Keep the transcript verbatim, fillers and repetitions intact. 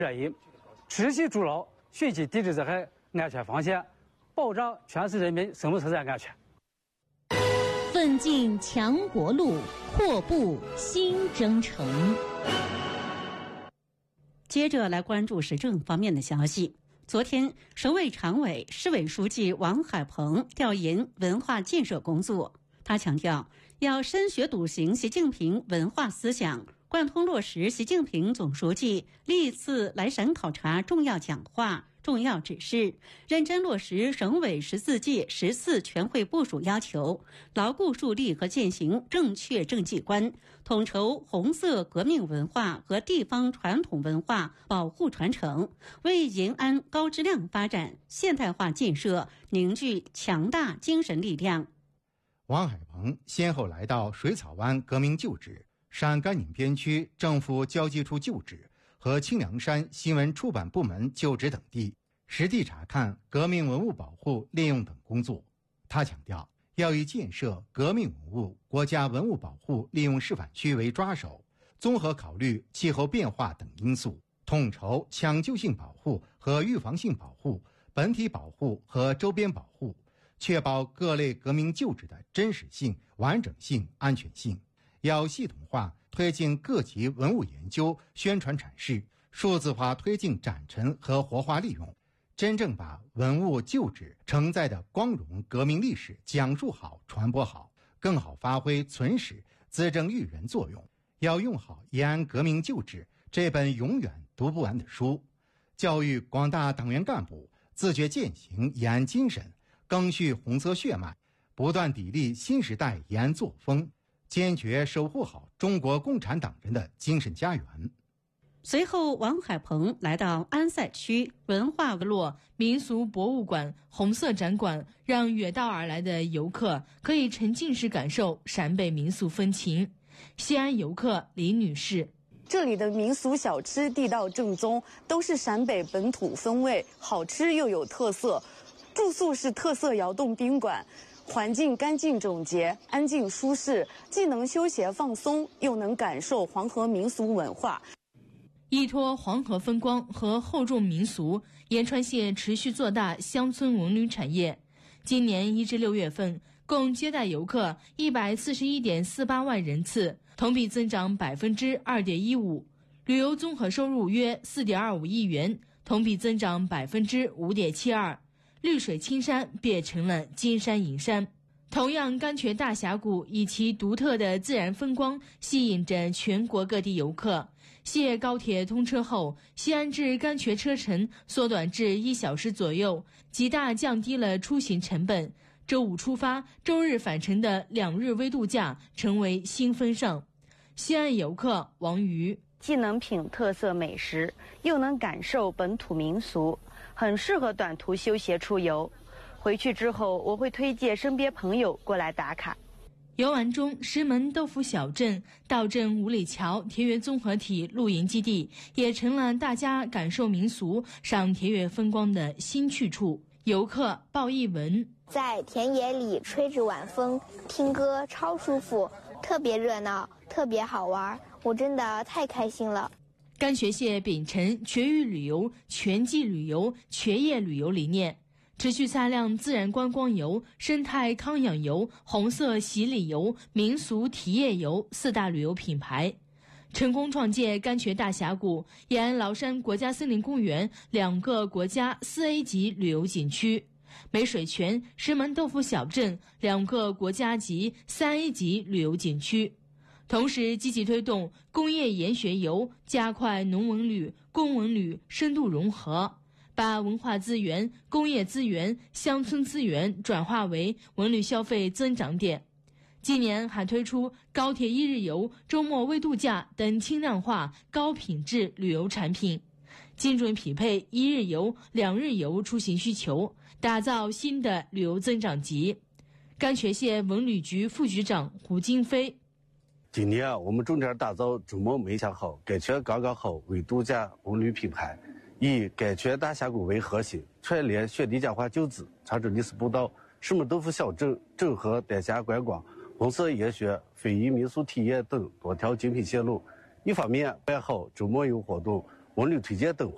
原因，持续筑牢汛期地质灾害安全防线，保障全市人民生命财产安全。 奋进强国路，阔步新征程。接着来关注时政方面的消息。昨天，省委常委、市委书记王海鹏调研文化建设工作。他强调，要深学笃行习近平文化思想，贯通落实习近平总书记历次来省考察重要讲话、重要指示，认真落实省委十四届十次全会部署要求，牢固树立和践行正确政绩观，统筹红色革命文化和地方传统文化保护传承，为延安高质量发展、现代化建设凝聚强大精神力量。 王海鹏先后来到水草湾革命旧址、陕甘宁边区政府交际处旧址和清凉山新闻出版部门旧址等地，实地查看革命文物保护利用等工作。他强调，要以建设革命文物国家文物保护利用示范区为抓手，综合考虑气候变化等因素，统筹抢救性保护和预防性保护、本体保护和周边保护，确保各类革命旧址的真实性、完整性、安全性。要系统化推进各级文物研究、宣传阐释，数字化推进展陈和活化利用，真正把文物旧址承载的光荣革命历史讲述好、传播好，更好发挥存史、资政育人作用。要用好延安革命旧址这本永远读不完的书，教育广大党员干部自觉践行延安精神，赓续红色血脉，不断砥砺新时代延安作风，坚决守护好中国共产党人的精神家园。 随后，王海鹏来到安塞区文化落民俗博物馆红色展馆，让远道而来的游客可以沉浸式感受陕北民俗风情。西安游客李女士， 这里的民俗小吃地道正宗，都是陕北本土风味，好吃又有特色。住宿是特色窑洞宾馆，环境干净整洁、安静舒适，既能休闲放松，又能感受黄河民俗文化。 依托黄河风光和厚重民俗，延川县持续做大乡村文旅产业。今年一至六月份，共接待游客一百四十一点四八万人次，同比增长百分之二点一五，旅游综合收入约四点二五亿元，同比增长百分之五点七二。绿水青山变成了金山银山。同样，甘泉大峡谷以其独特的自然风光吸引着全国各地游客。西高铁通车后，西安至甘泉车程缩短至一小时左右，极大降低了出行成本。周五出发、周日返程的两日微度假成为新风尚。西安游客王瑜， 既能品特色美食，又能感受本土民俗，很适合短途休闲出游。回去之后，我会推荐身边朋友过来打卡。 游玩中，石门豆腐小镇、道镇五里桥田园综合体露营基地也成了大家感受民俗、赏田园风光的新去处。游客鲍一文， 在田野里吹着晚风，听歌超舒服，特别热闹，特别好玩，我真的太开心了。 甘泉县秉承全域旅游、全季旅游、全业旅游理念，持续擦亮自然观光游、生态康养游、红色洗礼游、民俗体验游四大旅游品牌，成功创建甘泉大峡谷、延安崂山国家森林公园两个国家四 A 级旅游景区，梅水泉、石门豆腐小镇两个国家级三 A 级旅游景区。同时积极推动工业研学游，加快农文旅、工文旅深度融合，把文化资源、工业资源、乡村资源转化为文旅消费增长点。今年还推出高铁一日游、周末微度假等轻量化、高品质旅游产品，精准匹配一日游、两日游出行需求，打造新的旅游增长极。甘泉县文旅局副局长胡金飞， 今年啊，我们重点打造周末美享好、甘泉刚刚好微度假文旅品牌，以甘泉大峡谷为核心，串联雪地佳话旧址、长征历史步道、石门豆腐小镇、整合丹霞观光、红色研学、非遗民俗体验等多条精品线路。一方面办好周末游活动、文旅推荐等活